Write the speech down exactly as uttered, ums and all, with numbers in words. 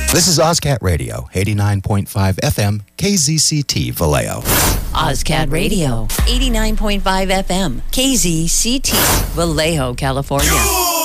This is OzCat Radio, eighty-nine point five F M, K Z C T, Vallejo. OzCat Radio, eighty-nine point five F M, K Z C T, Vallejo, California.